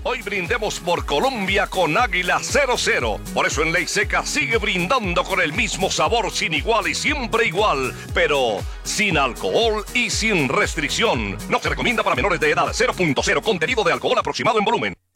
Hoy brindemos por Colombia con Águila 00. Por eso en Ley Seca sigue brindando con el mismo sabor sin igual y siempre igual, pero sin alcohol y sin restricción. No se recomienda para menores de edad. 0.0 contenido de alcohol aproximado en volumen.